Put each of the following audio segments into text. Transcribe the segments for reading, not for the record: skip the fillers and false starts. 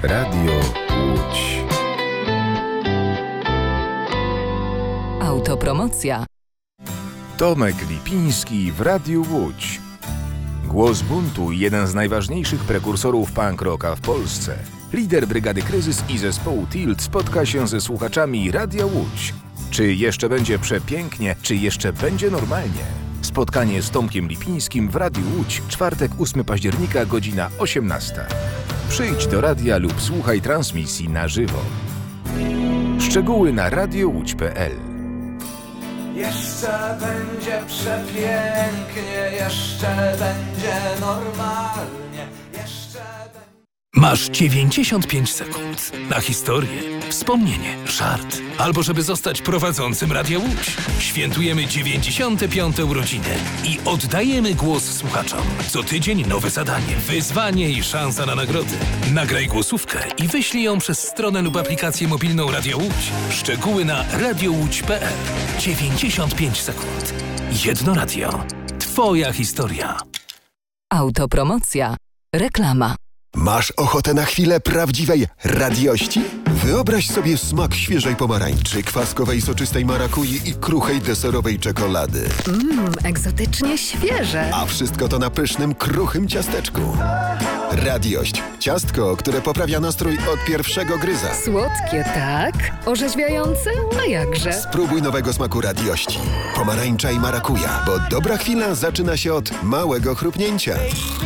Radio Łódź. Autopromocja. Tomek Lipiński w Radiu Łódź. Głos buntu, jeden z najważniejszych prekursorów punk rocka w Polsce. Lider Brygady Kryzys i zespołu Tilt spotka się ze słuchaczami Radia Łódź. Czy jeszcze będzie przepięknie, czy jeszcze będzie normalnie? Spotkanie z Tomkiem Lipińskim w Radiu Łódź, czwartek 8 października, godzina 18. Przyjdź do radia lub słuchaj transmisji na żywo. Szczegóły na radiołódź.pl. Jeszcze będzie przepięknie, jeszcze będzie normalnie, jeszcze będzie... Masz 95 sekund na historię, wspomnienie, żart, albo żeby zostać prowadzącym Radia Łódź. Świętujemy 95. urodziny i oddajemy głos słuchaczom. Co tydzień nowe zadanie, wyzwanie i szansa na nagrody. Nagraj głosówkę i wyślij ją przez stronę lub aplikację mobilną Radia Łódź. Szczegóły na radiołódź.pl. 95 sekund. Jedno radio. Twoja historia. Autopromocja. Reklama. Masz ochotę na chwilę prawdziwej radiości? Wyobraź sobie smak świeżej pomarańczy, kwaskowej soczystej marakui i kruchej deserowej czekolady. Egzotycznie świeże. A wszystko to na pysznym, kruchym ciasteczku. Radiość. Ciastko, które poprawia nastrój od pierwszego gryza. Słodkie, tak? Orzeźwiające? A jakże? Spróbuj nowego smaku radiości. Pomarańcza i marakuja, bo dobra chwila zaczyna się od małego chrupnięcia.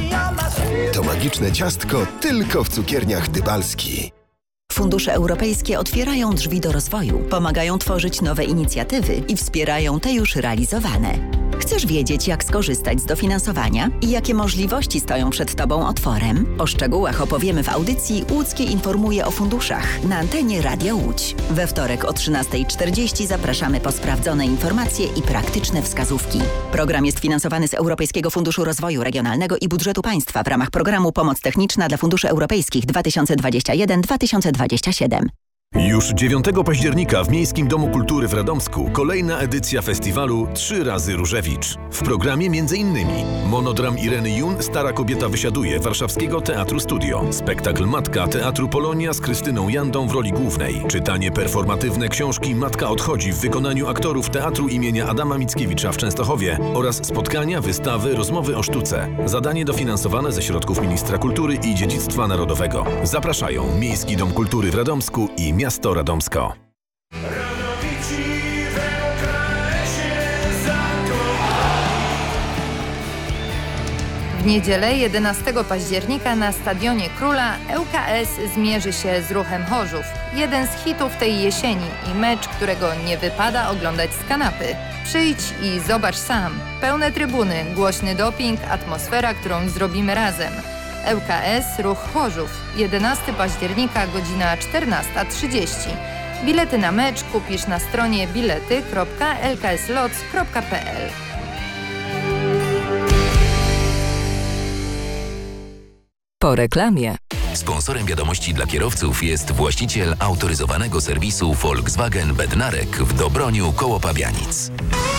To magiczne ciastko tylko w cukierniach Dybalski. Fundusze europejskie otwierają drzwi do rozwoju, pomagają tworzyć nowe inicjatywy i wspierają te już realizowane. Chcesz wiedzieć, jak skorzystać z dofinansowania i jakie możliwości stoją przed Tobą otworem? O szczegółach opowiemy w audycji Łódzkie informuje o funduszach na antenie Radia Łódź. We wtorek o 13:40 zapraszamy po sprawdzone informacje i praktyczne wskazówki. Program jest finansowany z Europejskiego Funduszu Rozwoju Regionalnego i Budżetu Państwa w ramach programu Pomoc Techniczna dla Funduszy Europejskich 2021-2027. Już 9 października w Miejskim Domu Kultury w Radomsku kolejna edycja festiwalu 3 razy Różewicz. W programie m.in. monodram Ireny Jun Stara kobieta wysiaduje Warszawskiego Teatru Studio, spektakl Matka Teatru Polonia z Krystyną Jandą w roli głównej, czytanie performatywne książki Matka odchodzi w wykonaniu aktorów Teatru imienia Adama Mickiewicza w Częstochowie oraz spotkania, wystawy, rozmowy o sztuce. Zadanie dofinansowane ze środków Ministra Kultury i Dziedzictwa Narodowego. Zapraszają Miejski Dom Kultury w Radomsku i Miasto Radomsko. W niedzielę 11 października na Stadionie Króla ŁKS zmierzy się z Ruchem Chorzów. Jeden z hitów tej jesieni i mecz, którego nie wypada oglądać z kanapy. Przyjdź i zobacz sam. Pełne trybuny, głośny doping, atmosfera, którą zrobimy razem. ŁKS Ruch Chorzów. 11 października, godzina 14:30. Bilety na mecz kupisz na stronie bilety.lkslots.pl. Po reklamie. Sponsorem wiadomości dla kierowców jest właściciel autoryzowanego serwisu Volkswagen Bednarek w Dobroniu koło Pabianic.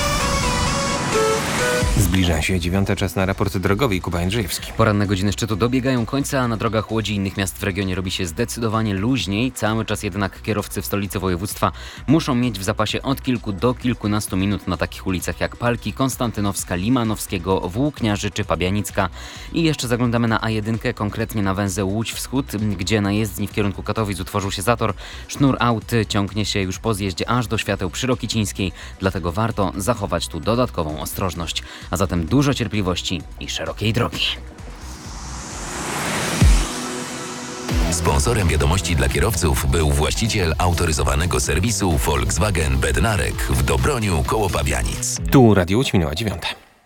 Zbliża się 9. czas na raport drogowy i Kuba Jędrzejewski. Poranne godziny szczytu dobiegają końca, a na drogach Łodzi i innych miast w regionie robi się zdecydowanie luźniej. Cały czas jednak kierowcy w stolicy województwa muszą mieć w zapasie od kilku do kilkunastu minut na takich ulicach jak Palki, Konstantynowska, Limanowskiego, Włókniarzy czy Pabianicka. I jeszcze zaglądamy na A1, konkretnie na węzeł Łódź Wschód, gdzie na jezdni w kierunku Katowic utworzył się zator. Sznur aut ciągnie się już po zjeździe aż do świateł przy Rokicińskiej, dlatego warto zachować tu dodatkową ostrożność. A zatem dużo cierpliwości i szerokiej drogi. Sponsorem wiadomości dla kierowców był właściciel autoryzowanego serwisu Volkswagen Bednarek w Dobroniu koło Pabianic. Tu Radio Łódź, minęła 9.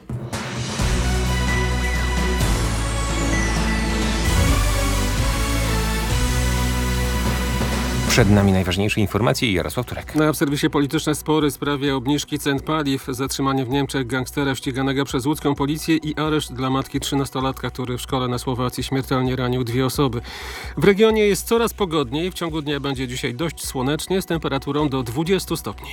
Przed nami najważniejsze informacje i Jarosław Turek. W serwisie polityczne spory w sprawie obniżki cen paliw, zatrzymanie w Niemczech gangstera ściganego przez łódzką policję i areszt dla matki 13-latka, który w szkole na Słowacji śmiertelnie ranił 2 osoby. W regionie jest coraz pogodniej. W ciągu dnia będzie dzisiaj dość słonecznie z temperaturą do 20 stopni.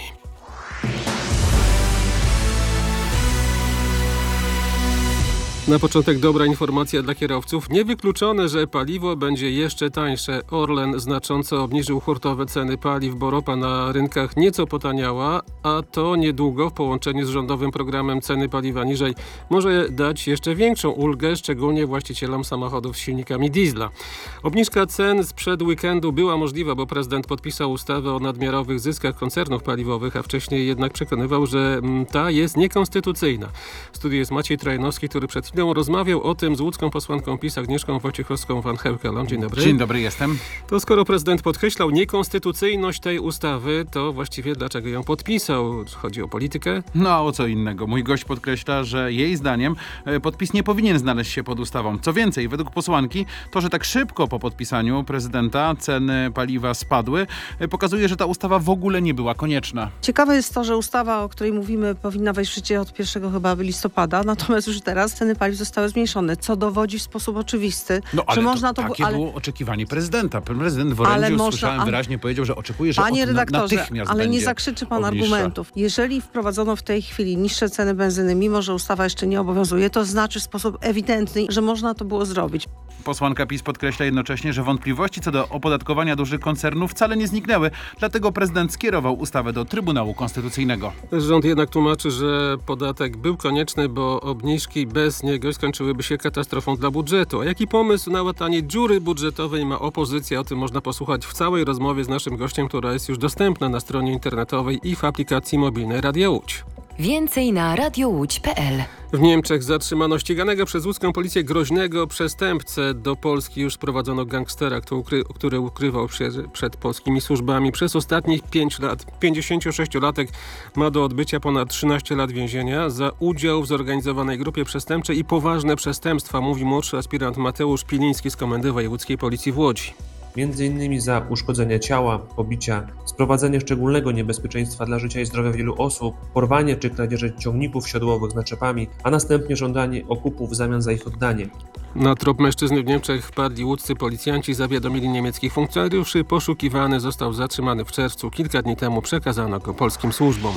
Na początek dobra informacja dla kierowców. Niewykluczone, że paliwo będzie jeszcze tańsze. Orlen znacząco obniżył hurtowe ceny paliw, bo ropa na rynkach nieco potaniała, a to niedługo w połączeniu z rządowym programem ceny paliwa niżej może dać jeszcze większą ulgę, szczególnie właścicielom samochodów z silnikami diesla. Obniżka cen sprzed weekendu była możliwa, bo prezydent podpisał ustawę o nadmiarowych zyskach koncernów paliwowych, a wcześniej jednak przekonywał, że ta jest niekonstytucyjna. W studiu jest Maciej Trojanowski, który przed chwilą rozmawiał o tym z łódzką posłanką PiS Agnieszką Wojciechowską-Van Heukelą. Dzień dobry. Dzień dobry, jestem. To skoro prezydent podkreślał niekonstytucyjność tej ustawy, to właściwie dlaczego ją podpisał? Chodzi o politykę? No a o co innego. Mój gość podkreśla, że jej zdaniem podpis nie powinien znaleźć się pod ustawą. Co więcej, według posłanki, to, że tak szybko po podpisaniu prezydenta ceny paliwa spadły, pokazuje, że ta ustawa w ogóle nie była konieczna. Ciekawe jest to, że ustawa, o której mówimy, powinna wejść w życie od 1 chyba listopada, natomiast już teraz ceny paliw zostały zmniejszone, co dowodzi w sposób oczywisty, że można to... Takie było oczekiwanie prezydenta. Prezydent w orędziu, słyszałem wyraźnie, powiedział, że oczekuje, że Panie redaktorze, natychmiast ale będzie nie zakrzyczy pan obniższa. argumentów. Jeżeli wprowadzono w tej chwili niższe ceny benzyny, mimo że ustawa jeszcze nie obowiązuje, to znaczy w sposób ewidentny, że można to było zrobić. Posłanka PiS podkreśla jednocześnie, że wątpliwości co do opodatkowania dużych koncernów wcale nie zniknęły, dlatego prezydent skierował ustawę do Trybunału Konstytucyjnego. Rząd jednak tłumaczy, że podatek był konieczny, bo obniżki bez niego skończyłyby się katastrofą dla budżetu. A jaki pomysł na łatanie dziury budżetowej ma opozycja? O tym można posłuchać w całej rozmowie z naszym gościem, która jest już dostępna na stronie internetowej i w aplikacji mobilnej Radia Łódź. Więcej na radiołódź.pl. W Niemczech zatrzymano ściganego przez łódzką policję groźnego przestępcę. Do Polski już sprowadzono gangstera, który ukrywał się przed polskimi służbami przez ostatnich 5 lat. 56-latek ma do odbycia ponad 13 lat więzienia za udział w zorganizowanej grupie przestępczej i poważne przestępstwa, mówi młodszy aspirant Mateusz Piliński z Komendy Wojewódzkiej Policji w Łodzi. Między innymi za uszkodzenie ciała, pobicia, sprowadzenie szczególnego niebezpieczeństwa dla życia i zdrowia wielu osób, porwanie czy kradzieże ciągników siodłowych z naczepami, a następnie żądanie okupu w zamian za ich oddanie. Na trop mężczyzny w Niemczech wpadli łódzcy policjanci, zawiadomili niemieckich funkcjonariuszy. Poszukiwany został zatrzymany w czerwcu. Kilka dni temu przekazano go polskim służbom.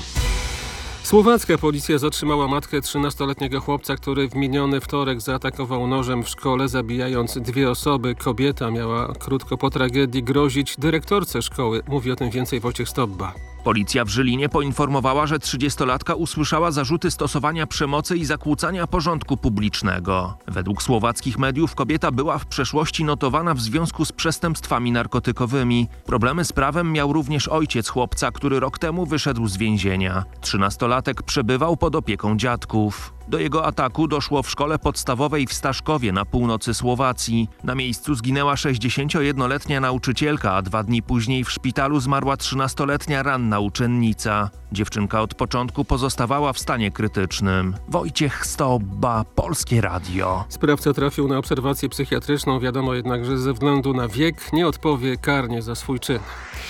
Słowacka policja zatrzymała matkę 13-letniego chłopca, który w miniony wtorek zaatakował nożem w szkole, zabijając 2 osoby. Kobieta miała krótko po tragedii grozić dyrektorce szkoły. Mówi o tym więcej Wojciech Stobba. Policja w Żylinie poinformowała, że 30-latka usłyszała zarzuty stosowania przemocy i zakłócania porządku publicznego. Według słowackich mediów kobieta była w przeszłości notowana w związku z przestępstwami narkotykowymi. Problemy z prawem miał również ojciec chłopca, który rok temu wyszedł z więzienia. 13-latek przebywał pod opieką dziadków. Do jego ataku doszło w szkole podstawowej w Staszkowie na północy Słowacji. Na miejscu zginęła 61-letnia nauczycielka, a 2 dni później w szpitalu zmarła 13-letnia ranna uczennica. Dziewczynka od początku pozostawała w stanie krytycznym. Wojciech Stobba, Polskie Radio. Sprawca trafił na obserwację psychiatryczną. Wiadomo jednak, że ze względu na wiek nie odpowie karnie za swój czyn.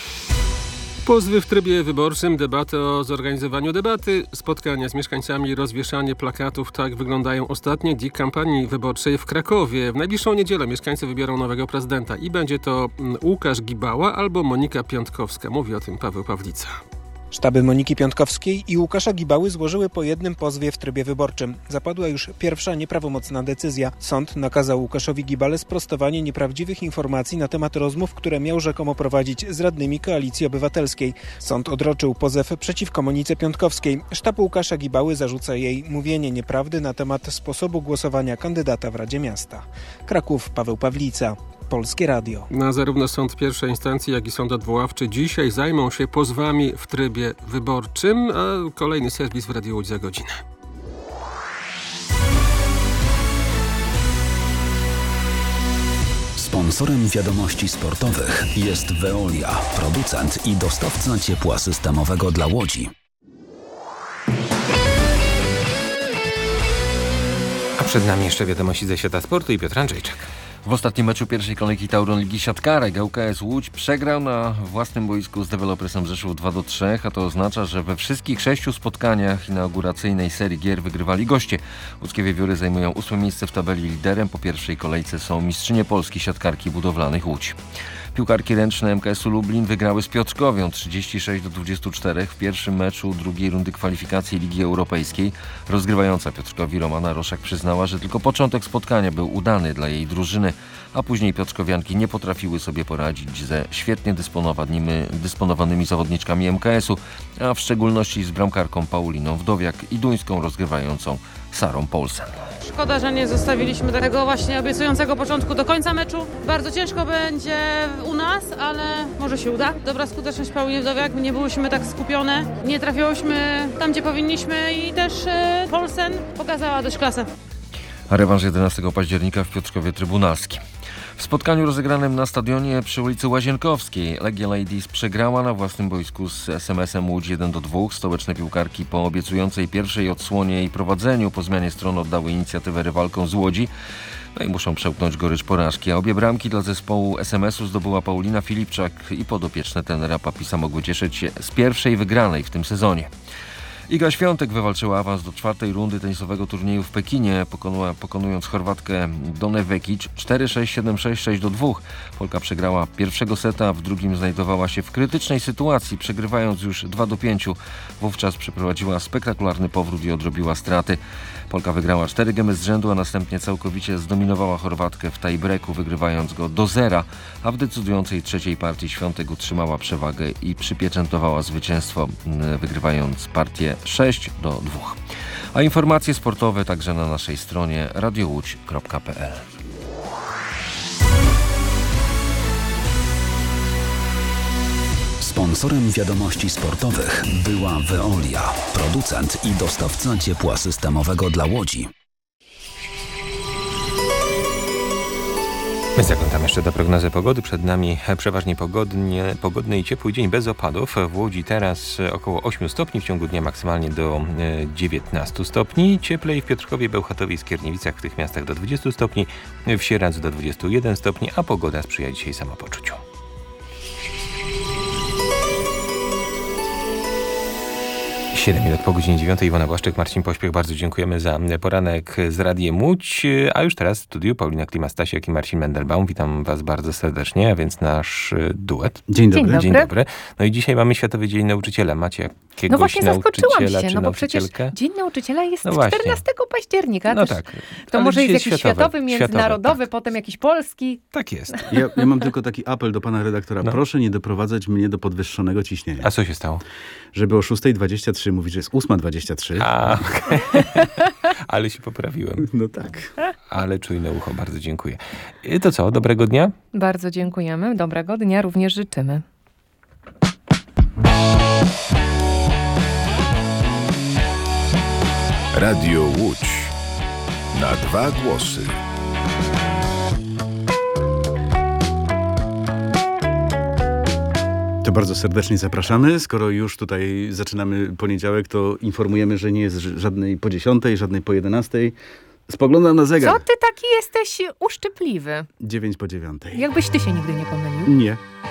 Pozwy w trybie wyborczym, debaty o zorganizowaniu debaty, spotkania z mieszkańcami, rozwieszanie plakatów. Tak wyglądają ostatnie dni kampanii wyborczej w Krakowie. W najbliższą niedzielę mieszkańcy wybiorą nowego prezydenta i będzie to Łukasz Gibała albo Monika Piątkowska. Mówi o tym Paweł Pawlica. Sztaby Moniki Piątkowskiej i Łukasza Gibały złożyły po jednym pozwie w trybie wyborczym. Zapadła już pierwsza nieprawomocna decyzja. Sąd nakazał Łukaszowi Gibale sprostowanie nieprawdziwych informacji na temat rozmów, które miał rzekomo prowadzić z radnymi Koalicji Obywatelskiej. Sąd odroczył pozew przeciwko Monice Piątkowskiej. Sztab Łukasza Gibały zarzuca jej mówienie nieprawdy na temat sposobu głosowania kandydata w Radzie Miasta. Kraków, Paweł Pawlica. Polskie Radio. Zarówno sąd pierwszej instancji, jak i sąd odwoławczy dzisiaj zajmą się pozwami w trybie wyborczym, a kolejny serwis w Radiu Łódź za godzinę. Sponsorem wiadomości sportowych jest Veolia, producent i dostawca ciepła systemowego dla Łodzi. A przed nami jeszcze wiadomości ze świata sportu i Piotr Andrzejczak. W ostatnim meczu pierwszej kolejki Tauron Ligi Siatkarek ŁKS Łódź przegrał na własnym boisku z Dewelopersem Rzeszów 2-3, a to oznacza, że we wszystkich 6 spotkaniach inauguracyjnej serii gier wygrywali goście. Łódzkie Wiewióry zajmują 8. miejsce w tabeli, liderem po pierwszej kolejce są mistrzynie Polski siatkarki budowlanych Łódź. Piłkarki ręczne MKS-u Lublin wygrały z Piotrkowią 36-24 w pierwszym meczu drugiej rundy kwalifikacji Ligi Europejskiej. Rozgrywająca Piotrkowi Romana Roszak przyznała, że tylko początek spotkania był udany dla jej drużyny, a później piotrkowianki nie potrafiły sobie poradzić ze świetnie dysponowanymi zawodniczkami MKS-u, a w szczególności z bramkarką Pauliną Wdowiak i duńską rozgrywającą Sarą Paulsen. Szkoda, że nie zostawiliśmy tego właśnie obiecującego początku do końca meczu. Bardzo ciężko będzie u nas, ale może się uda. Dobra skuteczność Pauliny Wdowiak, nie byłyśmy tak skupione, nie trafiałyśmy tam, gdzie powinniśmy i też Paulsen pokazała dość klasę. A rewanż 11 października w Piotrkowie Trybunalskim. W spotkaniu rozegranym na stadionie przy ulicy Łazienkowskiej Legia Ladies przegrała na własnym boisku z SMS-em Łódź 1-2. Stołeczne piłkarki po obiecującej pierwszej odsłonie i prowadzeniu po zmianie stron oddały inicjatywę rywalkom z Łodzi. No i muszą przełknąć gorycz porażki. A obie bramki dla zespołu SMS-u zdobyła Paulina Filipczak i podopieczne trenera Papisa mogły cieszyć się z pierwszej wygranej w tym sezonie. Iga Świątek wywalczyła awans do czwartej rundy tenisowego turnieju w Pekinie, pokonując Chorwatkę Donę Vekic 4-6, 7-6, 6-2. Polka przegrała pierwszego seta, w drugim znajdowała się w krytycznej sytuacji, przegrywając już 2-5. Wówczas przeprowadziła spektakularny powrót i odrobiła straty. Polka wygrała 4 gemy z rzędu, a następnie całkowicie zdominowała Chorwatkę w tie-breaku, wygrywając go do 0, a w decydującej trzeciej partii Świątek utrzymała przewagę i przypieczętowała zwycięstwo, wygrywając partię 6-2. A informacje sportowe także na naszej stronie radiołódź.pl. Sponsorem wiadomości sportowych była Veolia, producent i dostawca ciepła systemowego dla Łodzi. My zaglądamy jeszcze do prognozy pogody. Przed nami przeważnie pogodny i ciepły dzień bez opadów. W Łodzi teraz około 8 stopni, w ciągu dnia maksymalnie do 19 stopni. Cieplej w Piotrkowie, Bełchatowie i Skierniewicach, w tych miastach do 20 stopni, w Sieradzu do 21 stopni, a pogoda sprzyja dzisiaj samopoczuciu. Siedem minut po godzinie 9. Iwona Błaszczyk, Marcin Pośpiech. Bardzo dziękujemy za poranek z Radiem Łódź. A już teraz w studiu Paulina Klima-Stasiak i Marcin Mendelbaum. Witam Was bardzo serdecznie, a więc nasz duet. Dzień dobry. Dzień dobry. No i dzisiaj mamy Światowy Dzień Nauczyciela. Macie jakiegoś no właśnie nauczyciela się, czy no bo przecież Dzień Nauczyciela jest 14 października. No tak. To może jest jakiś światowy, międzynarodowy, tak. Potem jakiś polski. Tak jest. Ja mam tylko taki apel do pana redaktora. Proszę nie doprowadzać mnie do podwyższonego ciśnienia. A co się stało? Żeby o 6:23 mówić, że jest 8:23. Okay. Ale się poprawiłem. No tak. Ale czujne ucho, bardzo dziękuję. I to co, dobrego dnia? Bardzo dziękujemy. Dobrego dnia również życzymy. Radio Łódź. Na 2 głosy. To bardzo serdecznie zapraszamy. Skoro już tutaj zaczynamy poniedziałek, to informujemy, że nie jest żadnej po 10, żadnej po 11. Spoglądam na zegar. Co ty taki jesteś uszczypliwy? 9 po 9. Jakbyś ty się nigdy nie pomylił. Nie.